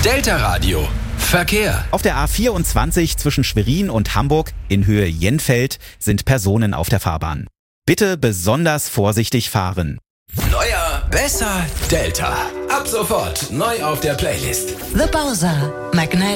Delta Radio. Verkehr. Auf der A24 zwischen Schwerin und Hamburg in Höhe Jenfeld sind Personen auf der Fahrbahn. Bitte besonders vorsichtig fahren. Neuer, besser, Delta. Ab sofort neu auf der Playlist. The Bowser, Magnet.